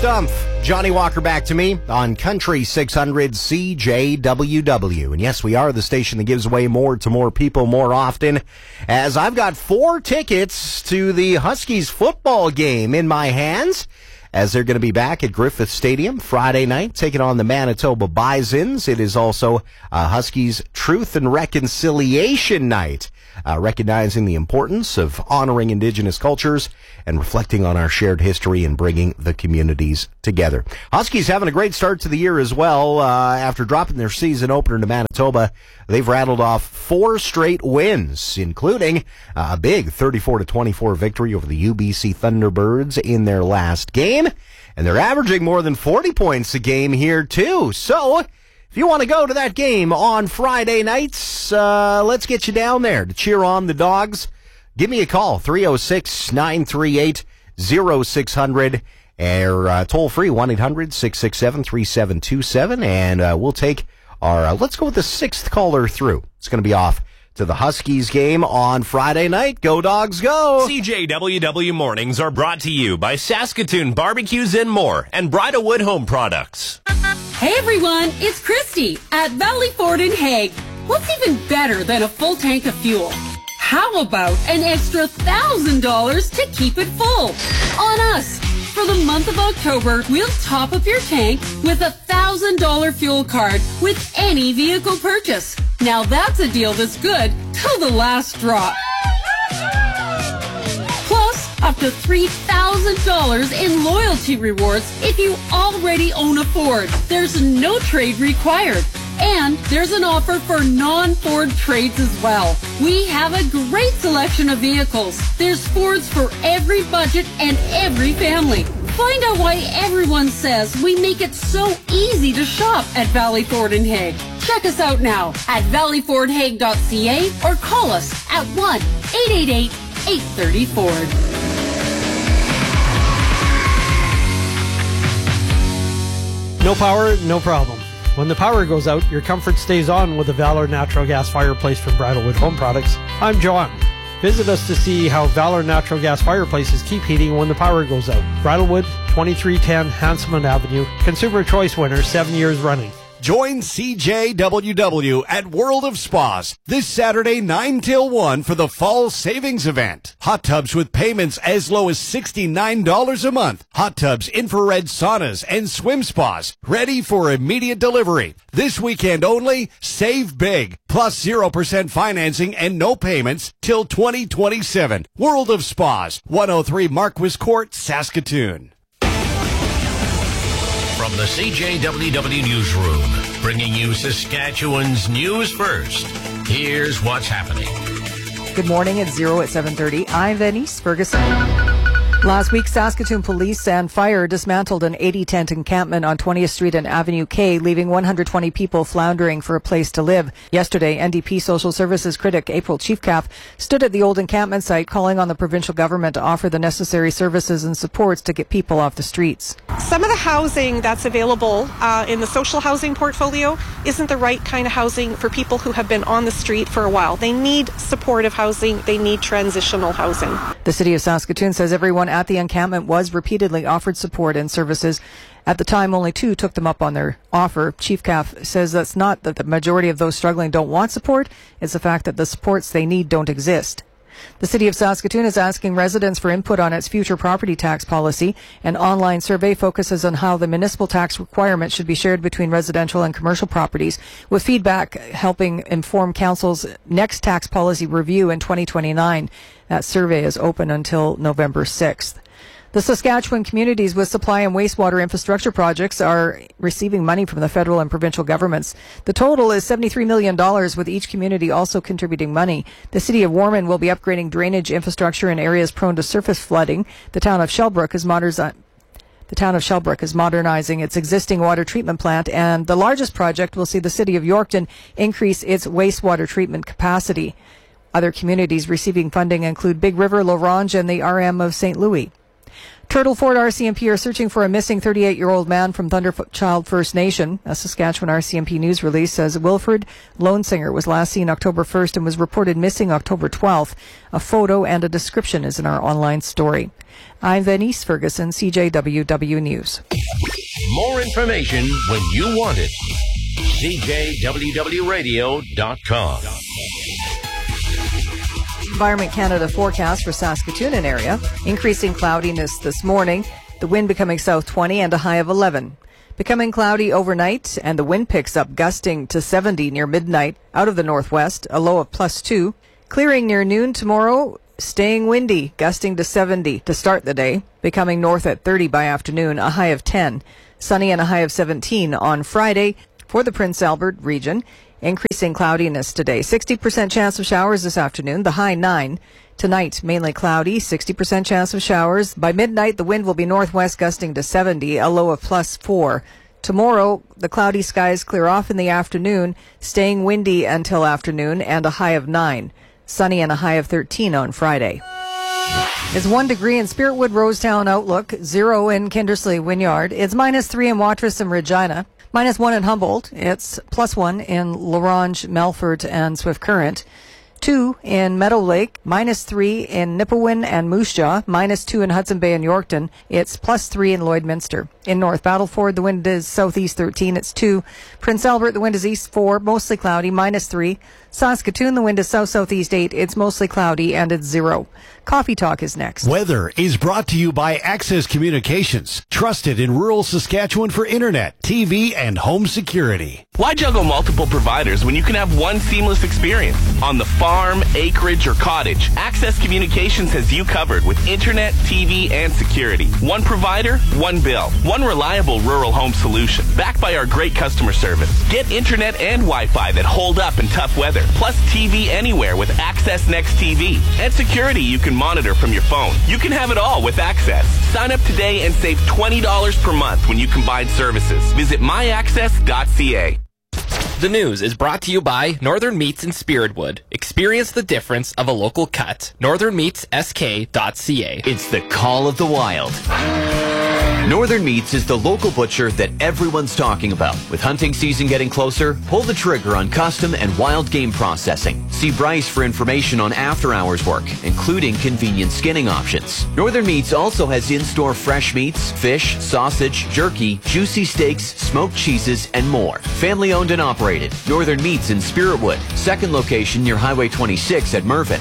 Stumpf. Johnny Walker back to me on Country 600 CJWW. And yes, we are the station that gives away more to more people more often, as I've got 4 tickets to the Huskies football game in my hands, as they're going to be back at Griffith Stadium Friday night, taking on the Manitoba Bisons. It is also Huskies Truth and Reconciliation Night, recognizing the importance of honoring Indigenous cultures and reflecting on our shared history and bringing the communities together. Huskies having a great start to the year as well. After dropping their season opener to Manitoba, they've rattled off 4 straight wins, including a big 34-24 victory over the UBC Thunderbirds in their last game. And they're averaging more than 40 points a game here, too. So, if you want to go to that game on Friday nights, let's get you down there to cheer on the Dogs. Give me a call, 306-938-0600, or toll free, 1-800-667-3727, and we'll take our, let's go with the 6th caller through. It's going to be off to the Huskies game on Friday night. Go Dogs, go! CJWW Mornings are brought to you by Saskatoon Barbecues and More and Bridalwood Home Products. Hey everyone, it's Christy at Valley Ford in Hague. What's even better than a full tank of fuel? How about an extra $1,000 to keep it full? On us! For the month of October, we'll top up your tank with a $1,000 fuel card with any vehicle purchase. Now that's a deal that's good till the last drop. Plus, up to $3,000 in loyalty rewards if you already own a Ford. There's no trade required. And there's an offer for non-Ford trades as well. We have a great selection of vehicles. There's Fords for every budget and every family. Find out why everyone says we make it so easy to shop at Valley Ford in Hague. Check us out now at valleyfordhague.ca or call us at 1-888-830-FORD. No power, no problem. When the power goes out, your comfort stays on with the Valor Natural Gas Fireplace from Bridalwood Home Products. I'm John. Visit us to see how Valor Natural Gas Fireplaces keep heating when the power goes out. Bridalwood, 2310 Hanselman Avenue. Consumer Choice winner 7 years running. Join CJWW at World of Spas this Saturday 9 till 1 for the Fall Savings Event. Hot tubs with payments as low as $69 a month. Hot tubs, infrared saunas, and swim spas ready for immediate delivery. This weekend only, save big. Plus 0% financing and no payments till 2027. World of Spas, 103 Marquis Court, Saskatoon. From the CJWW Newsroom, bringing you Saskatchewan's news first. Here's what's happening. Good morning. It's 0 at 7:30. I'm Denise Ferguson. Last week, Saskatoon Police and Fire dismantled an 80-tent encampment on 20th Street and Avenue K, leaving 120 people floundering for a place to live. Yesterday, NDP Social Services critic April Chiefcalf stood at the old encampment site, calling on the provincial government to offer the necessary services and supports to get people off the streets. Some of the housing that's available in the social housing portfolio isn't the right kind of housing for people who have been on the street for a while. They need supportive housing. They need transitional housing. The City of Saskatoon says everyone at the encampment was repeatedly offered support and services. At the time, only 2 took them up on their offer. Chiefcalf says that's not that the majority of those struggling don't want support. It's the fact that the supports they need don't exist. The City of Saskatoon is asking residents for input on its future property tax policy. An online survey focuses on how the municipal tax requirement should be shared between residential and commercial properties, with feedback helping inform Council's next tax policy review in 2029. That survey is open until November 6th. The Saskatchewan communities with supply and wastewater infrastructure projects are receiving money from the federal and provincial governments. The total is $73 million, with each community also contributing money. The City of Warman will be upgrading drainage infrastructure in areas prone to surface flooding. The town of Shellbrook is modernizing its existing water treatment plant, and the largest project will see the City of Yorkton increase its wastewater treatment capacity. Other communities receiving funding include Big River, La Ronge, and the RM of St. Louis. Turtle Fort RCMP are searching for a missing 38-year-old man from Thunderchild First Nation. A Saskatchewan RCMP news release says Wilfred Lonesinger was last seen October 1st and was reported missing October 12th. A photo and a description is in our online story. I'm Venice Ferguson, CJWW News. More information when you want it. CJWWRadio.com. Environment Canada forecast for Saskatoon and area. Increasing cloudiness this morning. The wind becoming south 20 and a high of 11. Becoming cloudy overnight and the wind picks up, gusting to 70 near midnight out of the northwest, a low of +2. Clearing near noon tomorrow, staying windy, gusting to 70 to start the day. Becoming north at 30 by afternoon, a high of 10. Sunny and a high of 17 on Friday for the Prince Albert region. Increasing cloudiness today. 60% chance of showers this afternoon, the high 9. Tonight, mainly cloudy, 60% chance of showers. By midnight, the wind will be northwest gusting to 70, a low of +4. Tomorrow, the cloudy skies clear off in the afternoon, staying windy until afternoon and a high of 9. Sunny and a high of 13 on Friday. It's 1 degree in Spiritwood, Rosetown Outlook, 0 in Kindersley Wynyard. It's -3 in Watrous and Regina. -1 in Humboldt. It's +1 in La Ronge, Melfort, and Swift Current. 2 in Meadow Lake. -3 in Nipawin and Moose Jaw. -2 in Hudson Bay and Yorkton. It's +3 in Lloydminster. In North Battleford, the wind is southeast 13. It's 2. Prince Albert, the wind is east 4. Mostly cloudy, -3. Saskatoon, the wind is south-southeast 8. It's mostly cloudy and it's 0. Coffee Talk is next. Weather is brought to you by Access Communications, trusted in rural Saskatchewan for internet, TV, and home security. Why juggle multiple providers when you can have one seamless experience? On the farm, acreage, or cottage, Access Communications has you covered with internet, TV, and security. One provider, one bill. One reliable rural home solution, backed by our great customer service. Get internet and Wi-Fi that hold up in tough weather, plus TV anywhere with Access Next TV. And security you can monitor from your phone. You can have it all with Access. Sign up today and save $20 per month when you combine services. Visit myaccess.ca. The news is brought to you by Northern Meats in Spiritwood. Experience the difference of a local cut. NorthernMeatsSK.ca. It's the call of the wild. Northern Meats is the local butcher that everyone's talking about. With hunting season getting closer, pull the trigger on custom and wild game processing. See Bryce for information on after-hours work, including convenient skinning options. Northern Meats also has in-store fresh meats, fish, sausage, jerky, juicy steaks, smoked cheeses, and more. Family-owned and operated. Northern Meats in Spiritwood. Second location near Highway 26 at Mervyn.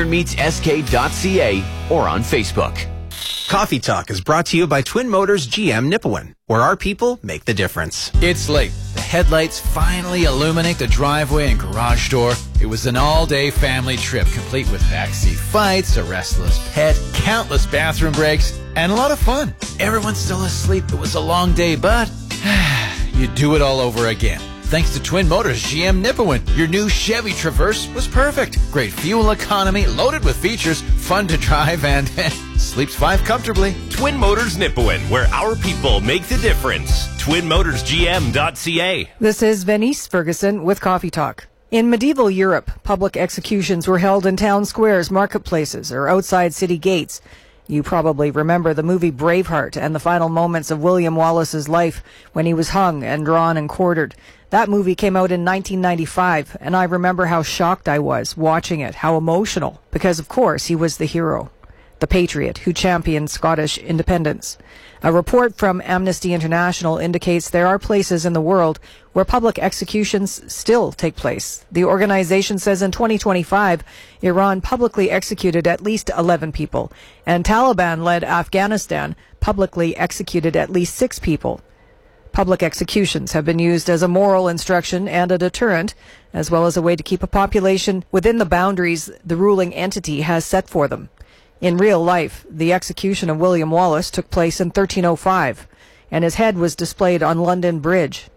NorthernMeatsSK.ca or on Facebook. Coffee Talk is brought to you by Twin Motors GM Nipawin, where our people make the difference. It's late. The headlights finally illuminate the driveway and garage door. It was an all-day family trip, complete with backseat fights, a restless pet, countless bathroom breaks, and a lot of fun. Everyone's still asleep. It was a long day, but you do it all over again. Thanks to Twin Motors GM Nipawin, your new Chevy Traverse was perfect. Great fuel economy, loaded with features, fun to drive, and sleeps 5 comfortably. Twin Motors Nipawin, where our people make the difference. TwinMotorsGM.ca. This is Venice Ferguson with Coffee Talk. In medieval Europe, public executions were held in town squares, marketplaces, or outside city gates. You probably remember the movie Braveheart and the final moments of William Wallace's life when he was hung and drawn and quartered. That movie came out in 1995, and I remember how shocked I was watching it, how emotional, because of course he was the hero, the patriot who championed Scottish independence. A report from Amnesty International indicates there are places in the world where public executions still take place. The organization says in 2025, Iran publicly executed at least 11 people, and Taliban-led Afghanistan publicly executed at least 6 people. Public executions have been used as a moral instruction and a deterrent, as well as a way to keep a population within the boundaries the ruling entity has set for them. In real life, the execution of William Wallace took place in 1305, and his head was displayed on London Bridge.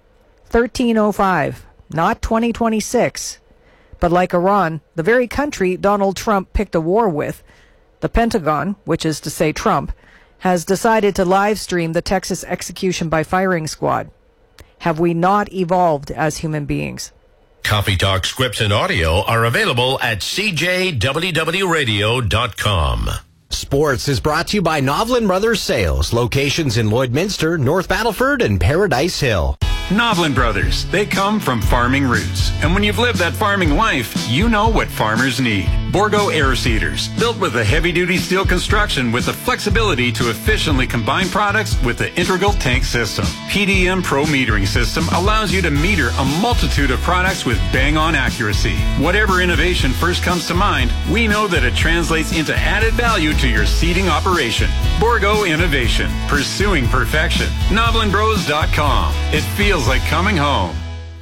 1305, not 2026. But like Iran, the very country Donald Trump picked a war with, the Pentagon, which is to say Trump, has decided to live stream the Texas execution by firing squad. Have we not evolved as human beings? Coffee Talk scripts and audio are available at CJWWRadio.com. Sports is brought to you by Novlin Brothers Sales, locations in Lloydminster, North Battleford, and Paradise Hill. Novlin Brothers, they come from farming roots. And when you've lived that farming life, you know what farmers need. Borgo air seeders, built with a heavy-duty steel construction with the flexibility to efficiently combine products with the integral tank system. PDM Pro metering system allows you to meter a multitude of products with bang-on accuracy. Whatever innovation first comes to mind, we know that it translates into added value to your seeding operation. Borgo Innovation, pursuing perfection. NovlinBros.com. It feels like coming home.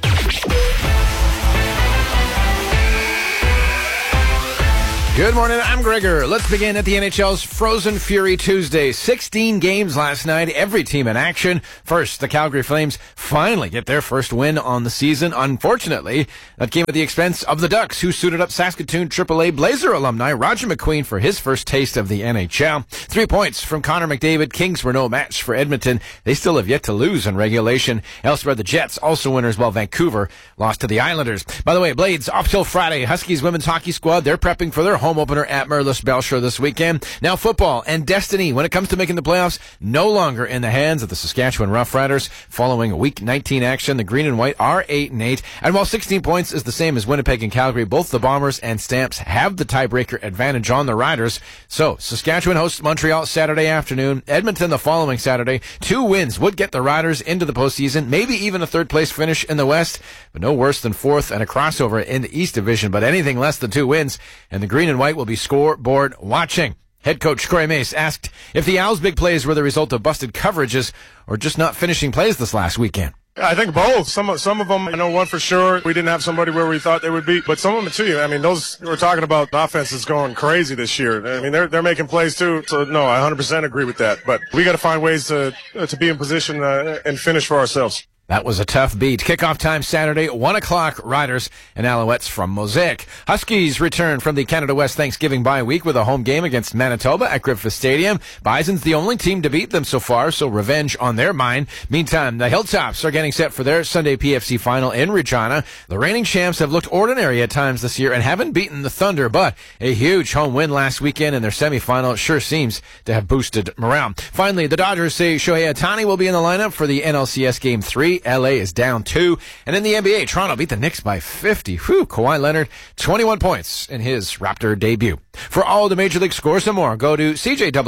Good morning, I'm Gregor. Let's begin at the NHL's Frozen Fury Tuesday. 16 games last night, every team in action. First, the Calgary Flames finally get their first win on the season. Unfortunately, that came at the expense of the Ducks, who suited up Saskatoon AAA Blazer alumni Roger McQueen for his first taste of the NHL. 3 points from Connor McDavid. Kings were no match for Edmonton. They still have yet to lose in regulation. Elsewhere, the Jets also winners, while Vancouver lost to the Islanders. By the way, Blades, off till Friday. Huskies women's hockey squad, they're prepping for their home opener at Merlis Belshire this weekend. Now football and destiny when it comes to making the playoffs, no longer in the hands of the Saskatchewan Roughriders. Following Week 19 action, the Green and White are 8-8. And while 16 points is the same as Winnipeg and Calgary, both the Bombers and Stamps have the tiebreaker advantage on the Riders. So Saskatchewan hosts Montreal Saturday afternoon. Edmonton the following Saturday. 2 wins would get the Riders into the postseason, maybe even a third-place finish in the West, but no worse than fourth and a crossover in the East Division. But anything less than 2 wins, and the Green and White will be scoreboard watching. Head coach Corey Mace asked if the Owls' big plays were the result of busted coverages or just not finishing plays this last weekend. I think both. Some of them, I know one for sure. We didn't have somebody where we thought they would be, but some of them too. I mean, those we're talking about offense is going crazy this year. I mean, they're making plays too. So no, I 100% agree with that. But we got to find ways to be in position and finish for ourselves. That was a tough beat. Kickoff time Saturday, 1 o'clock, Riders and Alouettes from Mosaic. Huskies return from the Canada West Thanksgiving bye week with a home game against Manitoba at Griffith Stadium. Bison's the only team to beat them so far, so revenge on their mind. Meantime, the Hilltops are getting set for their Sunday PFC final in Regina. The reigning champs have looked ordinary at times this year and haven't beaten the Thunder, but a huge home win last weekend in their semifinal sure seems to have boosted morale. Finally, the Dodgers say Shohei Ohtani will be in the lineup for the NLCS Game 3. LA is down 2. And in the NBA, Toronto beat the Knicks by 50. Whew, Kawhi Leonard, 21 points in his Raptor debut. For all the Major League scores and more, go to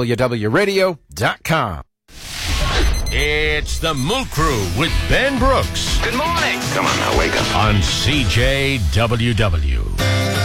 CJWWRadio.com. It's the Moon Crew with Ben Brooks. Good morning. Come on now, wake up. On CJWW.